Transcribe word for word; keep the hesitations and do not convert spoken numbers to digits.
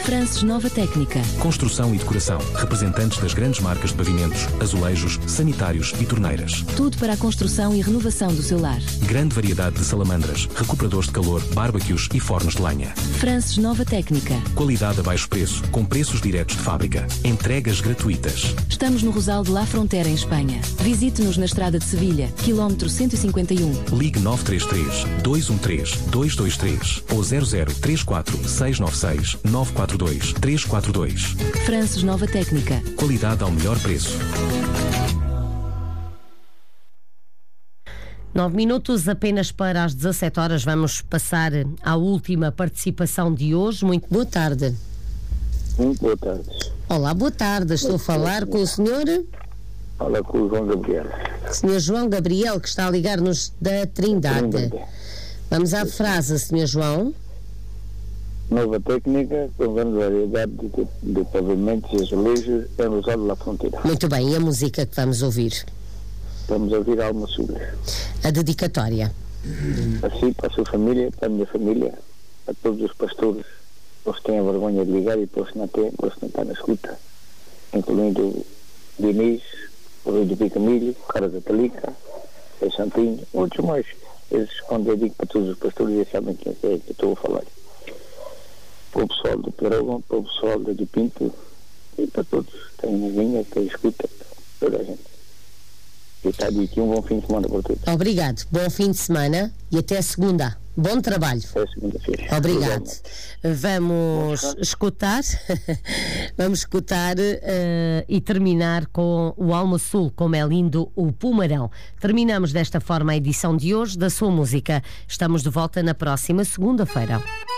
Frances Nova Técnica. Construção e decoração. Representantes das grandes marcas de pavimentos, azulejos, sanitários e torneiras. Tudo para a construção e renovação do seu lar. Grande variedade de salamandras, recuperadores de calor, barbecues e fornos de lenha. Frances Nova Técnica. Qualidade a baixo preço, com preços diretos de fábrica. Entregas gratuitas. Estamos no Rosal de La Frontera, em Espanha. Visite-nos na Estrada de Sevilha, quilómetro cento e cinquenta e um. Ligue nove três três, dois um três, dois dois três ou zero zero três quatro, seis nove seis, nove quatro dois, três quatro dois. Frances Nova Técnica. Qualidade ao melhor preço. Nove minutos apenas para as dezassete horas. Vamos passar à última participação de hoje. Muito boa tarde. Muito boa tarde. Olá, boa tarde. Estou a falar com o senhor... Fala com o João Gabriel. senhor João Gabriel, que está a ligar-nos da Trindade. Trindade. Vamos à frase, senhor João. Nova técnica com grande variedade de, de pavimentos e azulejos em Rosal de La Frontera. Muito bem, e a música que vamos ouvir? Vamos ouvir a Alma Sul. A dedicatória. Assim, para a sua família, para a minha família, a todos os pastores, os que têm a vergonha de ligar e os que não têm, os que não estão na escuta, incluindo o Diniz, o Rui do Picamilho, o Cara da Talica, o Santinho, outros mais. Esses, quando eu digo para todos os pastores, eles sabem quem é que eu estou a falar. Para o pessoal do Perogão, para o pessoal do Pinto e para todos. Tem uma linha, tem escuta, toda a gente. E está aqui um bom fim de semana para todos. Obrigado, bom fim de semana e até segunda. Bom trabalho. Até segunda-feira. Obrigado. Vamos escutar, vamos escutar uh, e terminar com o Alma Sul, como é lindo o Pumarão. Terminamos desta forma a edição de hoje da sua música. Estamos de volta na próxima segunda-feira.